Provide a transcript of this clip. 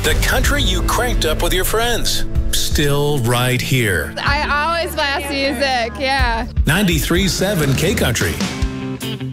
The country you cranked up with your friends. Still right here. I always blast music, yeah. 93.7 K Country.